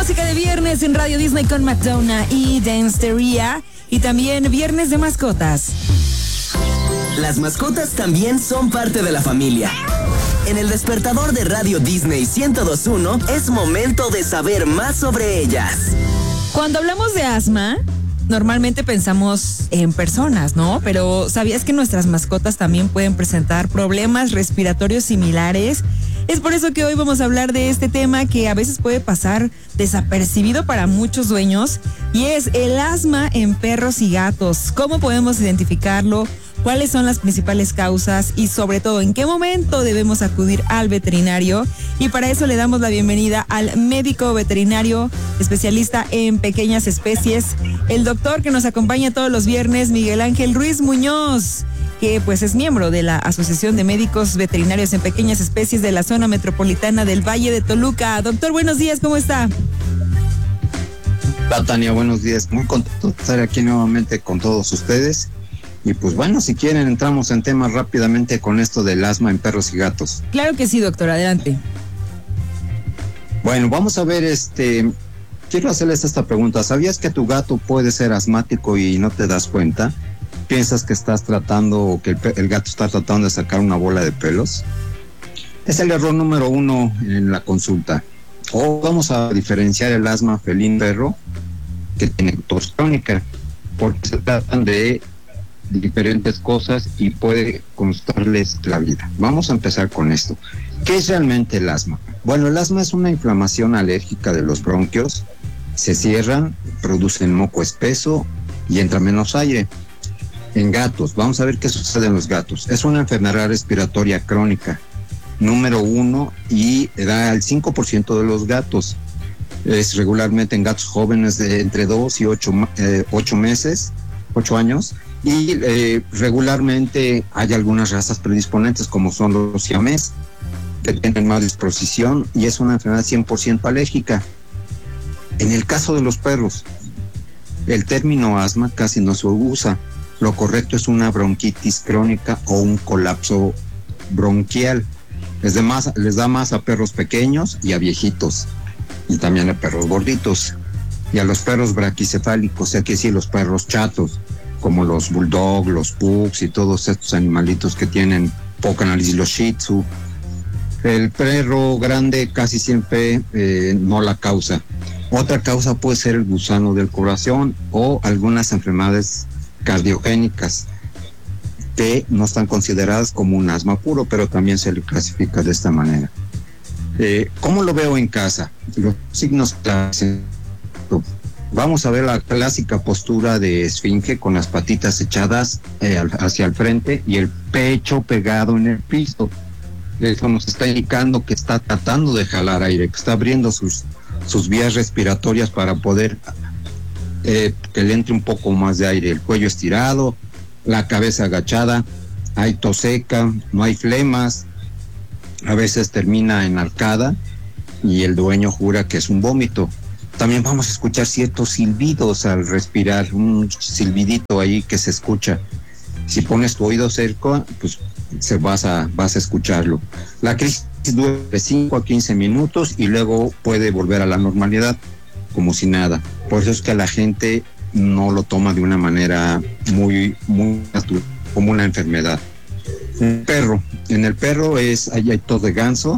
música de viernes en Radio Disney con Madonna y Danceteria. Y también viernes de mascotas. Las mascotas también son parte de la familia. En el despertador de Radio Disney 102.1 es momento de saber más sobre ellas. Cuando hablamos de asma, normalmente pensamos en personas, ¿no? Pero ¿sabías que nuestras mascotas también pueden presentar problemas respiratorios similares? Es por eso que hoy vamos a hablar de este tema que a veces puede pasar desapercibido para muchos dueños, y es el asma en perros y gatos. ¿Cómo podemos identificarlo? ¿Cuáles son las principales causas? Y sobre todo, ¿en qué momento debemos acudir al veterinario? Y para eso le damos la bienvenida al médico veterinario especialista en pequeñas especies, el doctor que nos acompaña todos los viernes, Miguel Ángel Ruiz Muñoz, que pues es miembro de la Asociación de Médicos Veterinarios en Pequeñas Especies de la Zona Metropolitana del Valle de Toluca. Doctor, buenos días, ¿cómo está? Hola, Tania, buenos días. Muy contento de estar aquí nuevamente con todos ustedes. Y pues bueno, si quieren entramos en temas rápidamente con esto del asma en perros y gatos. Claro que sí, doctor, adelante. Bueno, vamos a ver, quiero hacerles esta pregunta. ¿Sabías que tu gato puede ser asmático y no te das cuenta? ¿Piensas que estás tratando o que el gato está tratando de sacar una bola de pelos? Es el error número 1 en la consulta. O vamos a diferenciar el asma felino-perro que tiene tos crónica, porque se tratan de diferentes cosas y puede costarles la vida. Vamos a empezar con esto. ¿Qué es realmente el asma? Bueno, el asma es una inflamación alérgica de los bronquios, se cierran, producen moco espeso y entra menos aire. En gatos, vamos a ver qué sucede en los gatos. Es una enfermedad respiratoria crónica, número 1, y da al 5% de los gatos. Es regularmente en gatos jóvenes de entre 2 y 8 años, y regularmente hay algunas razas predisponentes como son los siamés, que tienen más disposición, y es una enfermedad 100% alérgica. En el caso de los perros, el término asma casi no se usa. Lo correcto es una bronquitis crónica o un colapso bronquial. Les da más a perros pequeños y a viejitos, y también a perros gorditos, y a los perros braquicefálicos, o sea que sí, los perros chatos, como los bulldog, los pugs y todos estos animalitos que tienen poca análisis, los shih tzu. El perro grande casi siempre no la causa. Otra causa puede ser el gusano del corazón o algunas enfermedades cardiogénicas que no están consideradas como un asma puro, pero también se le clasifica de esta manera. ¿Cómo lo veo en casa? Los signos clásicos. Vamos a ver la clásica postura de esfinge con las patitas echadas hacia el frente y el pecho pegado en el piso. Eso nos está indicando que está tratando de jalar aire, que está abriendo sus vías respiratorias para poder que le entre un poco más de aire. El cuello estirado, la cabeza agachada, hay tos seca, no hay flemas, a veces termina en arcada y el dueño jura que es un vómito. También vamos a escuchar ciertos silbidos al respirar, un silbidito ahí que se escucha. Si pones tu oído cerca, pues vas a escucharlo. La crisis dura de 5 a 15 minutos y luego puede volver a la normalidad como si nada. Por eso es que la gente no lo toma de una manera muy natural, como una enfermedad. En el perro hay tos de ganso,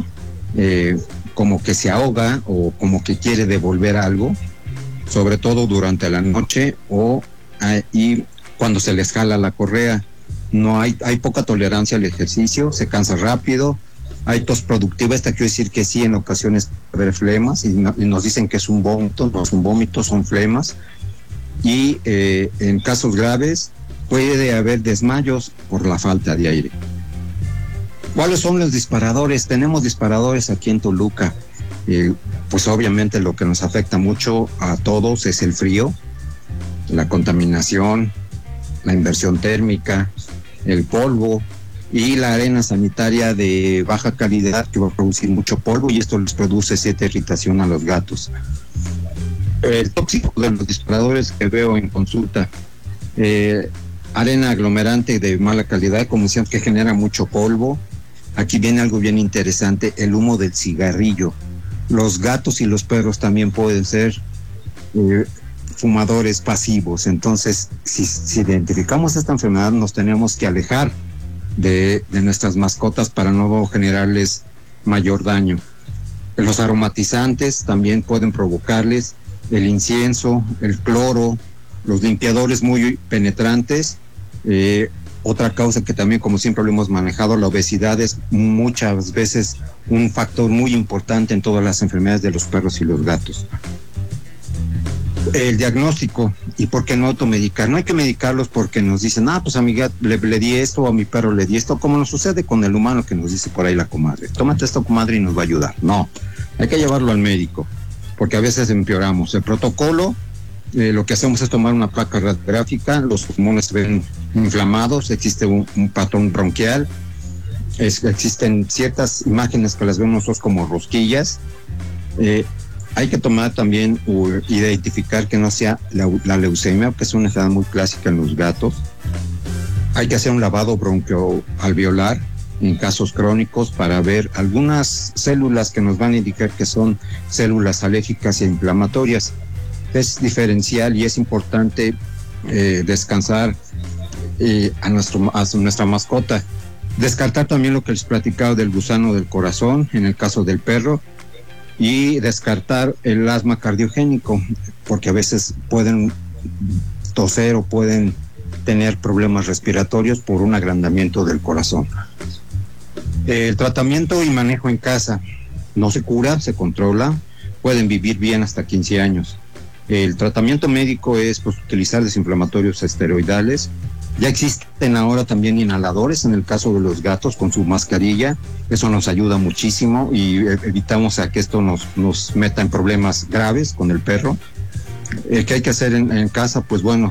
como que se ahoga o como que quiere devolver algo, sobre todo durante la noche y cuando se les jala la correa. No hay poca tolerancia al ejercicio, se cansa rápido, hay tos productiva. Esta quiere decir que sí, en ocasiones puede haber flemas y nos dicen que es un vómito. No es un vómito, son flemas. Y en casos graves puede haber desmayos por la falta de aire. ¿Cuáles son los disparadores? Tenemos disparadores aquí en Toluca. Pues obviamente lo que nos afecta mucho a todos es el frío, la contaminación, la inversión térmica, el polvo y la arena sanitaria de baja calidad, que va a producir mucho polvo, y esto les produce cierta irritación a los gatos. El tóxico de los disparadores que veo en consulta, arena aglomerante de mala calidad, como decíamos, que genera mucho polvo. Aquí viene algo bien interesante, el humo del cigarrillo. Los gatos y los perros también pueden ser fumadores pasivos. Entonces, si identificamos esta enfermedad, nos tenemos que alejar de nuestras mascotas para no generarles mayor daño. Los aromatizantes también pueden provocarles, el incienso, el cloro, los limpiadores muy penetrantes. Otra causa que también, como siempre lo hemos manejado, la obesidad es muchas veces un factor muy importante en todas las enfermedades de los perros y los gatos. El diagnóstico, y por qué no automedicar. No hay que medicarlos porque nos dicen, pues a mi gato le di esto, o a mi perro le di esto, como nos sucede con el humano, que nos dice por ahí la comadre, tómate esto, comadre, y nos va a ayudar. No, hay que llevarlo al médico, porque a veces empeoramos. El protocolo, lo que hacemos es tomar una placa radiográfica, los pulmones se ven inflamados, existe un patrón bronquial, existen ciertas imágenes que las vemos nosotros como rosquillas. Hay que tomar también, identificar que no sea la leucemia, que es una enfermedad muy clásica en los gatos. Hay que hacer un lavado bronquioalveolar en casos crónicos para ver algunas células que nos van a indicar que son células alérgicas e inflamatorias. Es diferencial y es importante descansar a nuestra mascota. Descartar también lo que les platicaba del gusano del corazón, en el caso del perro, y descartar el asma cardiogénico, porque a veces pueden toser o pueden tener problemas respiratorios por un agrandamiento del corazón. El tratamiento y manejo en casa no se cura, se controla, pueden vivir bien hasta 15 años. El tratamiento médico es utilizar desinflamatorios esteroidales. Ya existen ahora también inhaladores en el caso de los gatos con su mascarilla. Eso nos ayuda muchísimo y evitamos a que esto nos meta en problemas graves con el perro. ¿Qué hay que hacer en casa? Pues bueno,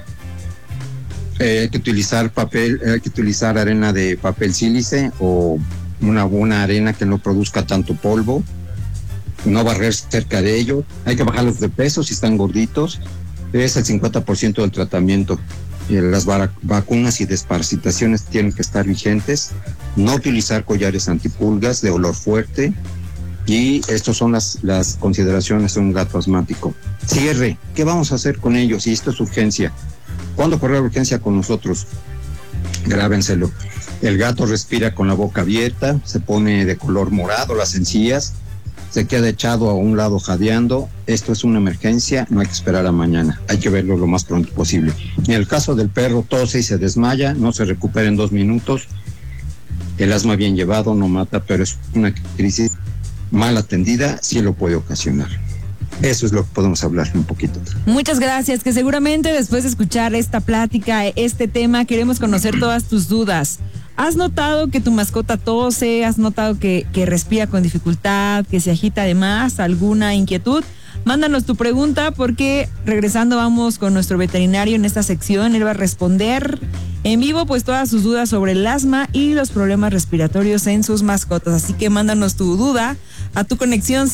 hay que utilizar arena de papel sílice o una buena arena que no produzca tanto polvo. No barrer cerca de ellos. Hay que bajarlos de peso si están gorditos. Es el 50% del tratamiento. Las vacunas y desparasitaciones tienen que estar vigentes. No utilizar collares antipulgas de olor fuerte. Y estas son las consideraciones de un gato asmático. Cierre. ¿Qué vamos a hacer con ellos? Y esto es urgencia. ¿Cuándo correr urgencia con nosotros? Grábenselo. El gato respira con la boca abierta, se pone de color morado las encías, se queda echado a un lado jadeando. Esto es una emergencia, no hay que esperar a mañana, hay que verlo lo más pronto posible. En el caso del perro, tose y se desmaya, no se recupera en 2 minutos. El asma bien llevado no mata, pero es una crisis mal atendida, sí lo puede ocasionar. Eso es lo que podemos hablar un poquito. Muchas gracias, que seguramente después de escuchar esta plática, este tema, queremos conocer todas tus dudas. ¿Has notado que tu mascota tose? ¿Has notado que respira con dificultad, que se agita de más? ¿Alguna inquietud? Mándanos tu pregunta porque regresando vamos con nuestro veterinario en esta sección. Él va a responder en vivo pues todas sus dudas sobre el asma y los problemas respiratorios en sus mascotas. Así que mándanos tu duda a tu conexión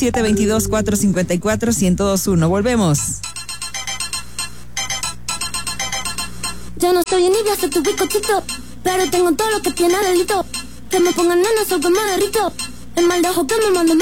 722-454-1021. Volvemos. Yo no soy envidia, soy tu bizcochito, pero tengo todo lo que tiene delito. Que me pongan nenas o que me derrito. El mal de ojo que me mando